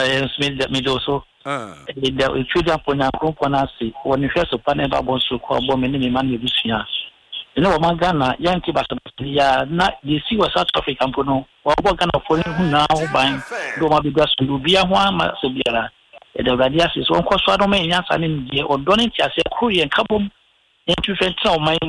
middle so. The children for now, Componasi, when you first upon a bubble so called Bomini Man Busia. You know, Magana, Yankee Basatia, not the sea was South African Pono, or what kind of foreign who now buying Roma because to be a one Masabiera. The Radias is one cost for Romanians and in the Odonit as a Korean couple into my